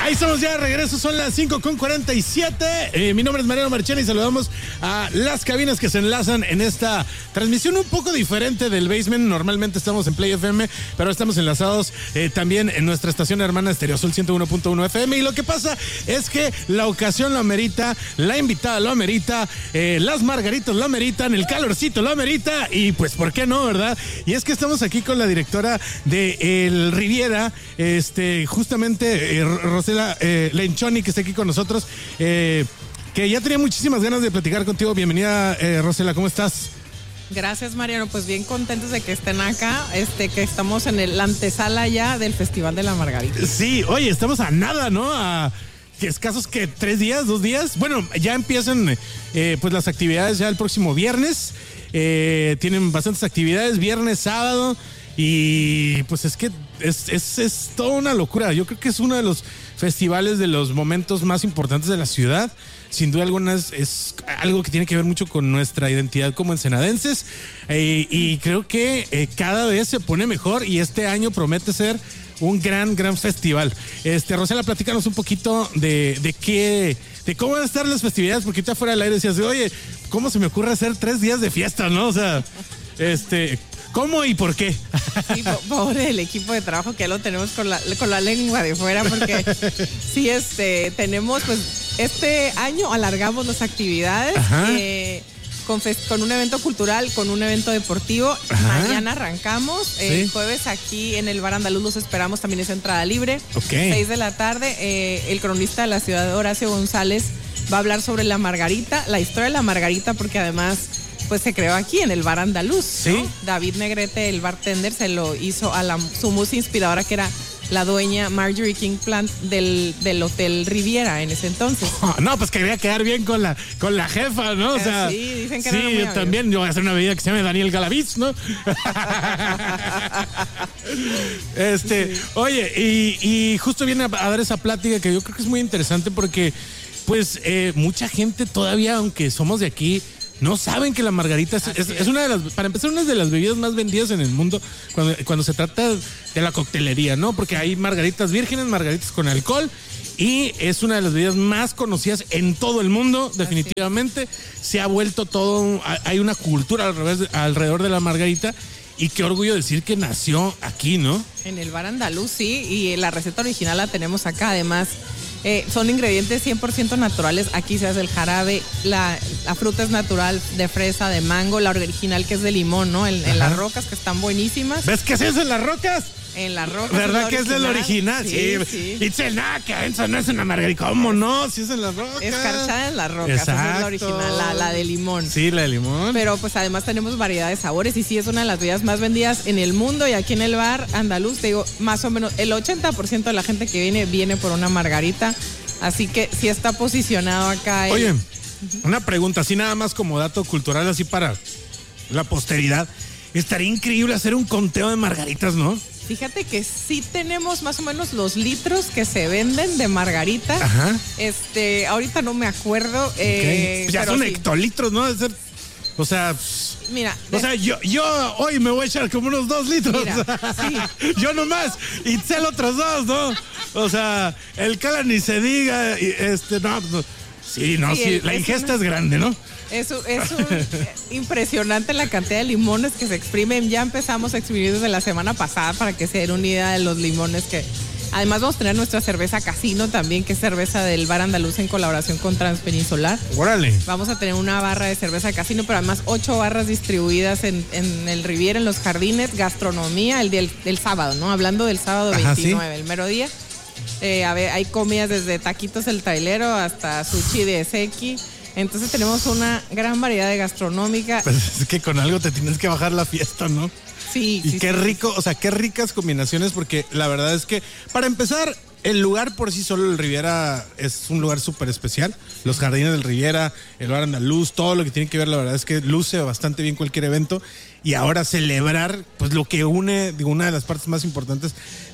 Ahí estamos ya de regreso, son las 5:47. Mi nombre es Mariano Marchena y saludamos a las cabinas que se enlazan en esta transmisión un poco diferente del Basement. Normalmente estamos en Play FM, pero estamos enlazados también en nuestra estación hermana Stereo Sol 101.1 FM. Y lo que pasa es que la ocasión lo amerita, la invitada lo amerita, las margaritas lo ameritan, el calorcito lo amerita y pues, ¿por qué no, verdad? Y es que estamos aquí con la directora de El Riviera, justamente Rosela Lenchoni, que está aquí con nosotros, que ya tenía muchísimas ganas de platicar contigo. Bienvenida, Rosela, ¿cómo estás? Gracias, Mariano, pues bien contentos de que estén acá, que estamos en la antesala ya del Festival de la Margarita. Sí, oye, estamos a nada, ¿no? A escasos que 3 días, 2 días. Bueno, ya empiezan pues las actividades ya el próximo viernes. Tienen bastantes actividades, viernes, sábado. Y pues es que es toda una locura. Yo creo que es uno de los festivales, de los momentos más importantes de la ciudad. Sin duda alguna es algo que tiene que ver mucho con nuestra identidad como ensenadenses. Y creo que cada vez se pone mejor y este año promete ser un gran festival. Rosela, platícanos un poquito de cómo van a estar las festividades, porque ahorita fuera del aire decías, oye, ¿cómo se me ocurre hacer 3 días de fiesta, no? O sea, ¿cómo y por qué? Sí, pobre del equipo de trabajo que ya lo tenemos con la lengua de fuera, porque sí, tenemos, pues, este año alargamos las actividades con un evento cultural, con un evento deportivo. Ajá. Mañana arrancamos, ¿sí? Jueves aquí en el Bar Andaluz los esperamos, también es entrada libre. Okay. 6 de la tarde, el cronista de la ciudad, Horacio González, va a hablar sobre la Margarita, la historia de la Margarita, porque además pues se creó aquí en el Bar Andaluz, ¿sí? ¿No? David Negrete, el bartender, se lo hizo a su musa inspiradora, que era la dueña Marjorie King Plant del Hotel Riviera en ese entonces. No, pues quería quedar bien con la jefa, ¿no? O sea, sí, dicen que sí, no. Sí, yo también, yo voy a hacer una bebida que se llama Daniel Galavitz, ¿no? Sí. Oye, y justo viene a dar esa plática que yo creo que es muy interesante porque, pues, mucha gente todavía, aunque somos de aquí, no saben que la margarita es una de las, para empezar, una de las bebidas más vendidas en el mundo cuando se trata de la coctelería, ¿no? Porque hay margaritas vírgenes, margaritas con alcohol, y es una de las bebidas más conocidas en todo el mundo, definitivamente. Se ha vuelto todo, hay una cultura alrededor de la margarita, y qué orgullo decir que nació aquí, ¿no? En el Bar Andaluz, sí, y la receta original la tenemos acá, además. Son ingredientes 100% naturales. Aquí se hace el jarabe, la fruta es natural, de fresa, de mango, la original que es de limón, ¿no? En las rocas, que están buenísimas. ¿Ves qué se hace en las rocas? En las rocas. ¿Verdad que es del original? Sí. Dice, nada, que eso no es una margarita. ¿Cómo no? Si es en las rocas. Escarchada en las rocas. Exacto. Esa es la original, la de limón. Sí, la de limón. Pero pues además tenemos variedad de sabores y sí es una de las bebidas más vendidas en el mundo, y aquí en el Bar Andaluz, te digo, más o menos el 80% de la gente que viene por una margarita. Así que sí está posicionado acá. Oye, una pregunta, así nada más como dato cultural, así para la posteridad. Estaría increíble hacer un conteo de margaritas, ¿no? Fíjate que sí tenemos más o menos los litros que se venden de margarita. Ajá. Ahorita no me acuerdo. Okay. Ya son hectolitros, ¿no? Debe ser, o sea, mira. O sea, yo hoy me voy a echar como unos 2 litros. Mira, sí. Yo nomás. Y Itzel otros 2, ¿no? O sea, el Cala ni se diga. No. Sí, la ingesta es grande, ¿no? Es impresionante la cantidad de limones que se exprimen. Ya empezamos a exprimir desde la semana pasada, para que se den una idea de los limones que... Además vamos a tener nuestra cerveza Casino también, que es cerveza del Bar Andaluz en colaboración con Transpeninsular. ¡Órale! Vamos a tener una barra de cerveza Casino, pero además 8 barras distribuidas en el Riviera, en los jardines, gastronomía, el del sábado, ¿no? Hablando del sábado 29, ¿sí? El mero día. Hay comidas desde taquitos el trailero hasta sushi de seki. Entonces tenemos una gran variedad de gastronómica. Pues es que con algo te tienes que bajar la fiesta, ¿no? Sí. Y qué rico, o sea, qué ricas combinaciones, porque la verdad es que, para empezar, el lugar por sí solo, el Riviera, es un lugar súper especial. Los jardines del Riviera, el Bar Andaluz, todo lo que tiene que ver, la verdad es que luce bastante bien cualquier evento. Y ahora celebrar, pues, lo que une, digo, una de las partes más importantes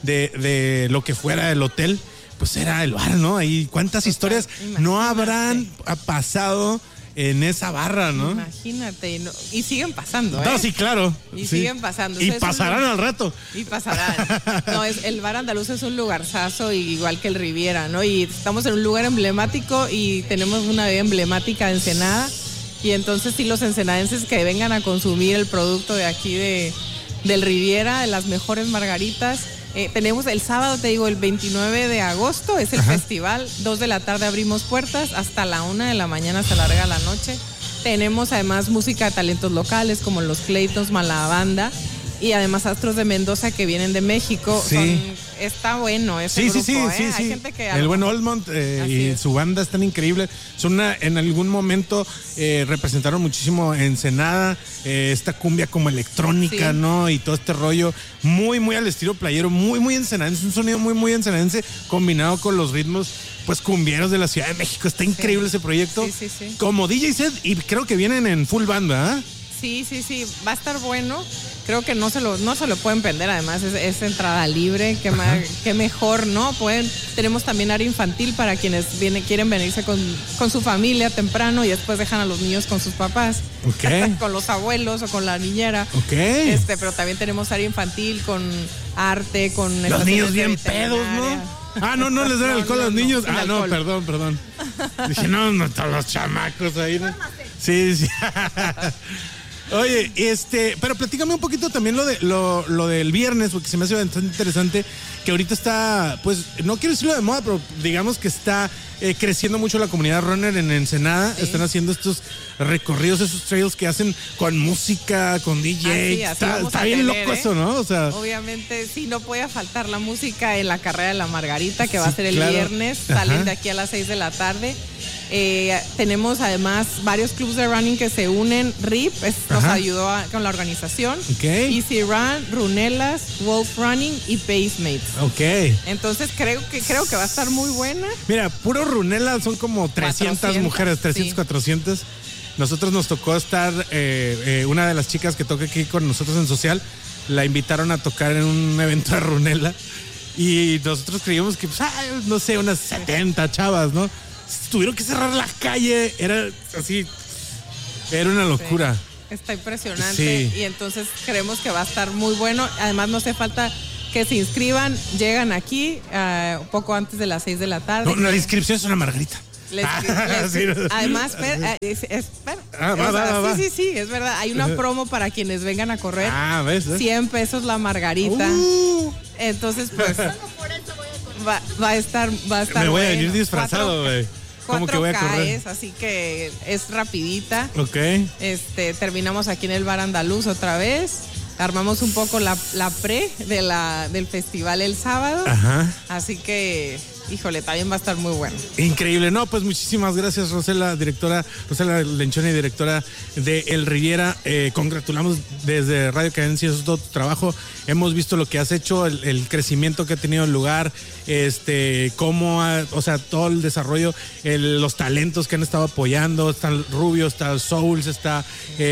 de lo que fuera el hotel, pues era el bar, ¿no? Ahí cuántas historias no habrán pasado en esa barra, ¿no? Imagínate, y siguen pasando, ¿eh? No, sí, claro. Y siguen pasando. Y pasarán al rato. Y pasarán. No, el Bar Andaluz es un lugarzazo, igual que el Riviera, ¿no? Y estamos en un lugar emblemático y tenemos una bebida emblemática de Ensenada. Y entonces sí, los ensenadenses que vengan a consumir el producto de aquí del Riviera, de las mejores margaritas. Tenemos el sábado, te digo, el 29 de agosto, es el festival, 2 de la tarde abrimos puertas, hasta la 1 de la mañana se alarga la noche. Tenemos además música de talentos locales como los Claytons, Malabanda y además Astros de Mendoza que vienen de México. Sí. Está bueno ese Sí, grupo, sí. Hay gente que el buen Oldmont y su banda están increíbles. En algún momento representaron muchísimo Ensenada, esta cumbia como electrónica, ¿no? Y todo este rollo muy, muy al estilo playero, muy, muy ensenadense, un sonido muy, muy ensenadense combinado con los ritmos pues cumbieros de la Ciudad de México. Está increíble ese proyecto. Sí. Como DJ set, y creo que vienen en full banda, ¿eh? Sí, va a estar bueno. Creo que no se lo pueden perder, además es entrada libre, qué mejor, ¿no? Tenemos también área infantil para quienes quieren venirse con su familia temprano y después dejan a los niños con sus papás, con los abuelos o con la niñera. Pero también tenemos área infantil con arte, con... Los niños bien pedos, ¿no? No les dan alcohol a los niños. No, perdón. Dije, no, todos los chamacos ahí, ¿no? Sí. Oye, pero platícame un poquito también lo del viernes, porque se me hace bastante interesante, que ahorita está, pues, no quiero decirlo de moda, pero digamos que está creciendo mucho la comunidad runner en Ensenada. Están haciendo estos recorridos, esos trails que hacen con música, con DJ. Está bien loco eso, ¿no? O sea, obviamente, sí, no puede faltar la música en la carrera de la Margarita, que va a ser el viernes. Salen de aquí a las 6 de la tarde. Tenemos además varios clubs de running que se unen. RIP nos ayudó con la organización. Easy Run, Runelas, Wolf Running y Pacemates. Entonces creo que va a estar muy buena. Mira, puro Runelas son como 300 mujeres, 300, 400. Nosotros nos tocó estar, una de las chicas que toca aquí con nosotros en Social, la invitaron a tocar en un evento de Runela y nosotros creíamos que, pues, no sé, unas 70 chavas, ¿no? Tuvieron que cerrar la calle, era una locura. Está impresionante y entonces creemos que va a estar muy bueno. Además no hace falta que se inscriban, llegan aquí poco antes de las 6 de la tarde. No, la inscripción es una margarita. Además, sí, es verdad. Hay una promo para quienes vengan a correr. ¿Ves? 100 pesos la margarita. Entonces, pues va a estar me voy a venir disfrazado, güey. ¿Cómo que voy a correr? Así que es rapidita. Terminamos aquí en el Bar Andaluz otra vez. Armamos un poco la pre del festival el sábado. Así que, híjole, también va a estar muy bueno. Increíble. No, pues muchísimas gracias, Rosela Lenchoni, directora de El Riviera. Congratulamos desde Radio Cadencia, eso es todo tu trabajo. Hemos visto lo que has hecho, el crecimiento que ha tenido el lugar, todo el desarrollo, los talentos que han estado apoyando. Está el Rubio, está el Souls, está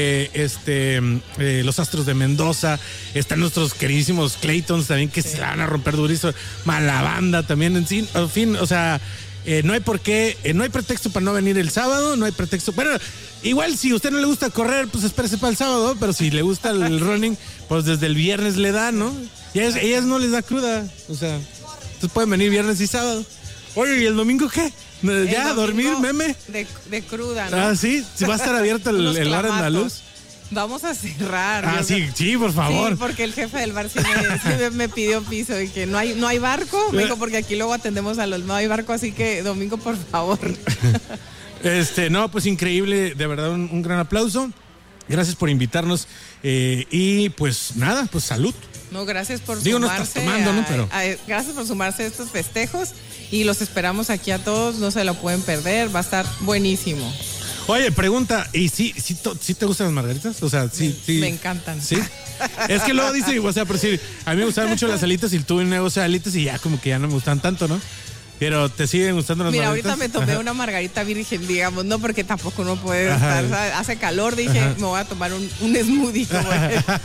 los Astros de Mendoza, están nuestros queridísimos Claytons también, que se van a romper durísimo, Malabanda también, en fin, o sea, no hay por qué, no hay pretexto para no venir el sábado, no hay pretexto. Bueno, igual si a usted no le gusta correr, pues espérese para el sábado, pero si le gusta el running, pues desde el viernes le da, ¿no? Y a ellas no les da cruda, o sea, entonces pueden venir viernes y sábado. Oye, ¿y el domingo qué? ¿Ya a dormir, meme? De cruda, ¿no? Sí, va a estar abierto el Bar Andaluz. Vamos a cerrar. Sí, por favor. Sí, porque el jefe del bar sí me pidió piso y que no hay barco. Me dijo, porque aquí luego atendemos no hay barco, así que domingo, por favor. No, pues increíble, de verdad, un gran aplauso. Gracias por invitarnos. Y pues nada, pues salud. No, gracias por sumarse. No estás tomando, ¿no? Pero gracias por sumarse a estos festejos y los esperamos aquí a todos. No se lo pueden perder, va a estar buenísimo. Oye, pregunta, ¿y sí te gustan las margaritas? O sea, sí. Me encantan. Sí. Es que luego dicen, o sea, pero sí, a mí me gustaban mucho las alitas y tuve un negocio de alitas y ya como que ya no me gustan tanto, ¿no? Pero ¿te siguen gustando las margaritas? Ahorita me tomé una margarita virgen, digamos, no porque tampoco uno puede estar, hace calor, dije, me voy a tomar un smoothie.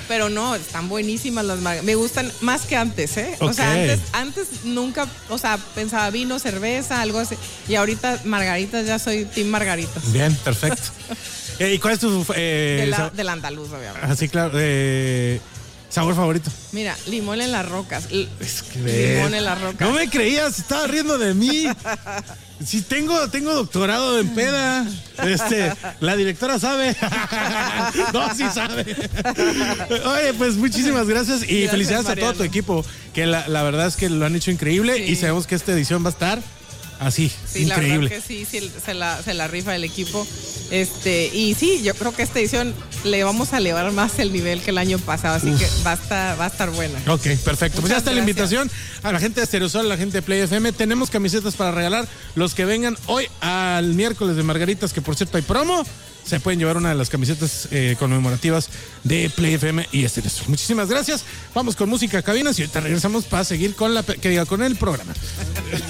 Pero no, están buenísimas las margaritas. Me gustan más que antes, ¿eh? Okay. O sea, antes nunca, o sea, pensaba vino, cerveza, algo así. Y ahorita margaritas, ya soy team margaritas. Bien, perfecto. ¿Y cuál es tu del andaluz, obviamente. así, claro, sabor favorito? Mira, limón en las rocas. Es que Limón en las rocas. no me creías, estaba riendo de mí. Sí, tengo doctorado en peda. La directora sabe. No, sí sabe. Oye, pues muchísimas gracias y Gracias, felicidades Mariano. a todo tu equipo, que la verdad es que lo han hecho increíble y sabemos que esta edición va a estar así, Sí, increíble. la verdad que sí, se la rifa el equipo. Y sí, yo creo que esta edición le vamos a elevar más el nivel que el año pasado, así que va a estar buena. Ok, perfecto. Pues ya Muchas está la gracias. invitación a la gente de Stereosol, a la gente de Play FM. Tenemos camisetas para regalar. Los que vengan hoy al miércoles de Margaritas, que por cierto hay promo, se pueden llevar una de las camisetas conmemorativas de Play FM y Stereosol. Muchísimas gracias. Vamos con música cabinas y ahorita regresamos para seguir con el programa.